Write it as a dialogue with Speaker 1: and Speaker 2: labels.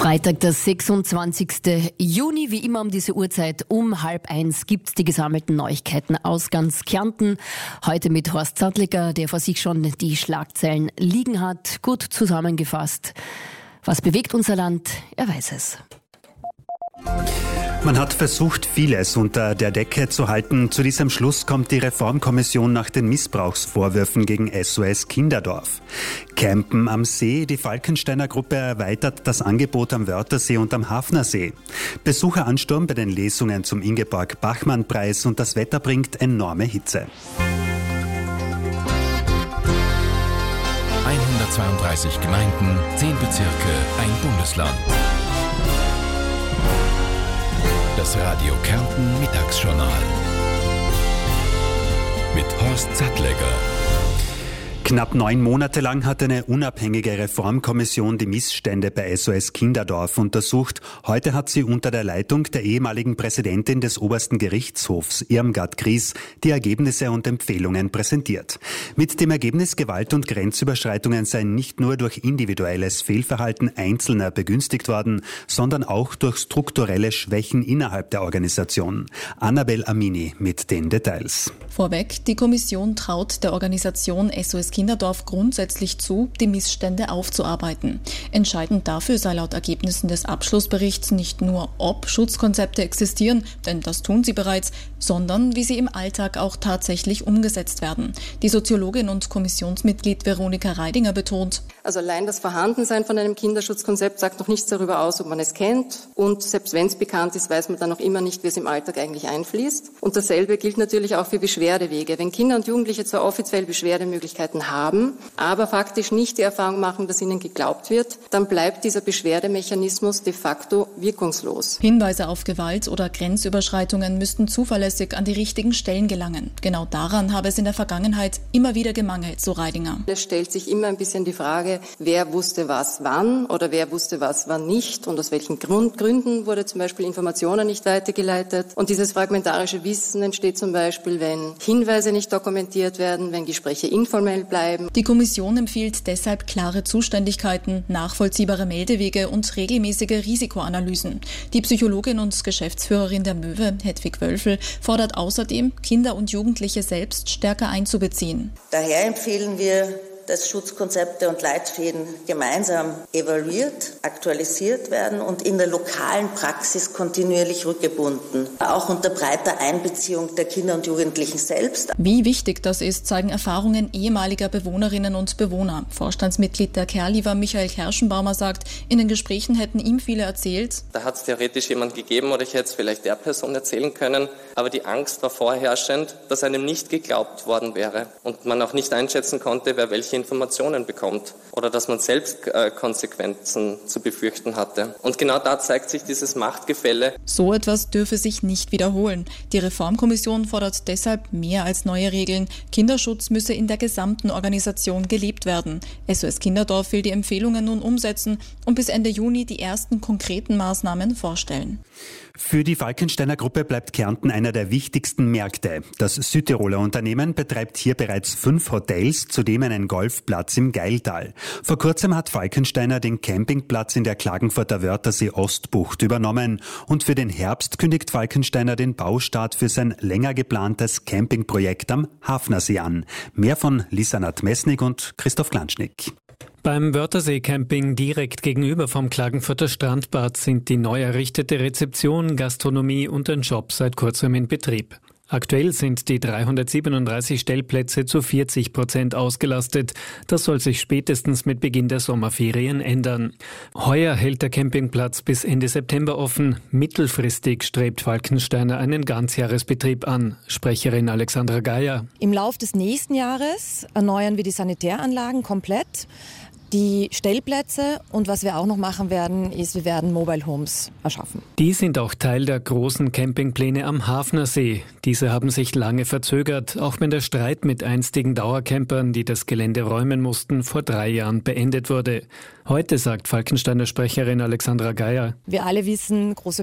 Speaker 1: Freitag, der 26. Juni, wie immer um diese Uhrzeit um 12:30 gibt's die gesammelten Neuigkeiten aus ganz Kärnten. Heute mit Horst Sattliger, der vor sich schon die Schlagzeilen liegen hat. Gut zusammengefasst. Was bewegt unser Land? Er weiß es.
Speaker 2: Man hat versucht, vieles unter der Decke zu halten. Zu diesem Schluss kommt die Reformkommission nach den Missbrauchsvorwürfen gegen SOS Kinderdorf. Campen am See, die Falkensteiner Gruppe erweitert das Angebot am Wörthersee und am Hafnersee. Besucheransturm bei den Lesungen zum Ingeborg-Bachmann-Preis und das Wetter bringt enorme Hitze.
Speaker 3: 132 Gemeinden, 10 Bezirke, ein Bundesland. Das Radio Kärnten Mittagsjournal mit Horst Sattliger.
Speaker 2: Knapp 9 Monate lang hat eine unabhängige Reformkommission die Missstände bei SOS Kinderdorf untersucht. Heute hat sie unter der Leitung der ehemaligen Präsidentin des obersten Gerichtshofs, Irmgard Gries, die Ergebnisse und Empfehlungen präsentiert. Mit dem Ergebnis, Gewalt- und Grenzüberschreitungen seien nicht nur durch individuelles Fehlverhalten Einzelner begünstigt worden, sondern auch durch strukturelle Schwächen innerhalb der Organisation. Annabel Amini mit den Details.
Speaker 4: Vorweg, die Kommission traut der Organisation SOS Kinderdorf grundsätzlich zu, die Missstände aufzuarbeiten. Entscheidend dafür sei laut Ergebnissen des Abschlussberichts nicht nur, ob Schutzkonzepte existieren, denn das tun sie bereits, sondern wie sie im Alltag auch tatsächlich umgesetzt werden. Die Soziologin und Kommissionsmitglied Veronika Reidinger betont:
Speaker 5: Also allein das Vorhandensein von einem Kinderschutzkonzept sagt noch nichts darüber aus, ob man es kennt. Und selbst wenn es bekannt ist, weiß man dann noch immer nicht, wie es im Alltag eigentlich einfließt. Und dasselbe gilt natürlich auch für Beschwerdewege. Wenn Kinder und Jugendliche zwar offiziell Beschwerdemöglichkeiten haben, aber faktisch nicht die Erfahrung machen, dass ihnen geglaubt wird, dann bleibt dieser Beschwerdemechanismus de facto wirkungslos.
Speaker 4: Hinweise auf Gewalt oder Grenzüberschreitungen müssten zuverlässig an die richtigen Stellen gelangen. Genau daran habe es in der Vergangenheit immer wieder gemangelt, so Reidinger.
Speaker 5: Es stellt sich immer ein bisschen die Frage, wer wusste was wann oder wer wusste was wann nicht und aus welchen Gründen wurde zum Beispiel Informationen nicht weitergeleitet. Und dieses fragmentarische Wissen entsteht zum Beispiel, wenn Hinweise nicht dokumentiert werden, wenn Gespräche informell bleiben.
Speaker 4: Die Kommission empfiehlt deshalb klare Zuständigkeiten, nachvollziehbare Meldewege und regelmäßige Risikoanalysen. Die Psychologin und Geschäftsführerin der Möwe, Hedwig Wölfel, fordert außerdem, Kinder und Jugendliche selbst stärker einzubeziehen.
Speaker 6: Daher empfehlen wir, dass Schutzkonzepte und Leitfäden gemeinsam evaluiert, aktualisiert werden und in der lokalen Praxis kontinuierlich rückgebunden. Auch unter breiter Einbeziehung der Kinder und Jugendlichen selbst.
Speaker 4: Wie wichtig das ist, zeigen Erfahrungen ehemaliger Bewohnerinnen und Bewohner. Vorstandsmitglied der Kerliver Michael Kerschenbaumer sagt, in den Gesprächen hätten ihm viele erzählt:
Speaker 7: Da hat es theoretisch jemand gegeben oder ich hätte es vielleicht der Person erzählen können, aber die Angst war vorherrschend, dass einem nicht geglaubt worden wäre und man auch nicht einschätzen konnte, wer welche Informationen bekommt oder dass man selbst Konsequenzen zu befürchten hatte. Und genau da zeigt sich dieses Machtgefälle.
Speaker 4: So etwas dürfe sich nicht wiederholen. Die Reformkommission fordert deshalb mehr als neue Regeln. Kinderschutz müsse in der gesamten Organisation gelebt werden. SOS Kinderdorf will die Empfehlungen nun umsetzen und bis Ende Juni die ersten konkreten Maßnahmen vorstellen.
Speaker 2: Für die Falkensteiner Gruppe bleibt Kärnten einer der wichtigsten Märkte. Das Südtiroler Unternehmen betreibt hier bereits 5 Hotels, zudem einen Golfplatz im Geiltal. Vor kurzem hat Falkensteiner den Campingplatz in der Klagenfurter Wörthersee Ostbucht übernommen und für den Herbst kündigt Falkensteiner den Baustart für sein länger geplantes Campingprojekt am Hafnersee an. Mehr von Lisa Nath-Messnig und Christoph Klanschnick.
Speaker 8: Beim Wörthersee-Camping direkt gegenüber vom Klagenfurter Strandbad sind die neu errichtete Rezeption, Gastronomie und ein Shop seit kurzem in Betrieb. Aktuell sind die 337 Stellplätze zu 40% ausgelastet. Das soll sich spätestens mit Beginn der Sommerferien ändern. Heuer hält der Campingplatz bis Ende September offen. Mittelfristig strebt Falkensteiner einen Ganzjahresbetrieb an. Sprecherin Alexandra Geier.
Speaker 9: Im Lauf des nächsten Jahres erneuern wir die Sanitäranlagen komplett. Die Stellplätze und was wir auch noch machen werden, ist, wir werden Mobile Homes erschaffen.
Speaker 8: Die sind auch Teil der großen Campingpläne am Hafnersee. Diese haben sich lange verzögert, auch wenn der Streit mit einstigen Dauercampern, die das Gelände räumen mussten, vor 3 Jahren beendet wurde. Heute sagt Falkensteiner Sprecherin Alexandra Geier:
Speaker 9: Wir alle wissen, große